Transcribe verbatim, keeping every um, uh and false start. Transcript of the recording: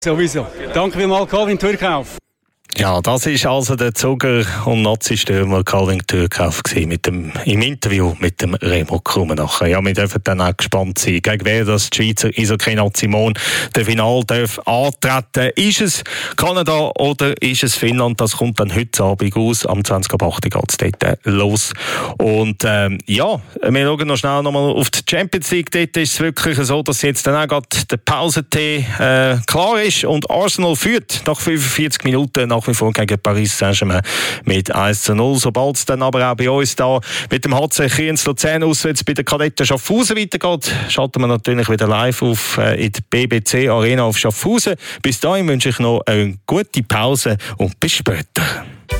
Sowieso. Danke vielmals, Calvin Türkauf. Ja, das ist also der Zuger- und Nazi-Stürmer Calvin Türkauf mit dem, im Interview mit dem Remo Krummenacher. Ja, wir dürfen dann auch gespannt sein, gegen wer das die Schweizer Eishockey-Nation der Final darf antreten. Ist es Kanada oder ist es Finnland? Das kommt dann heute Abend aus. Am zwanzig Uhr acht geht es dort los. Und ähm, ja, wir schauen noch schnell nochmal auf die Champions League. Dort ist es wirklich so, dass jetzt dann auch gerade der Pause-Tee äh, klar ist und Arsenal führt nach fünfundvierzig Minuten nach wie vor gegen Paris Saint-Germain mit eins zu null. Sobald es dann aber auch bei uns da mit dem H C Kriens Luzern auswärts bei den Kadetten Schaffhausen weitergeht, schalten wir natürlich wieder live auf äh, in die B B C Arena auf Schaffhausen. Bis dahin wünsche ich noch eine gute Pause und bis später.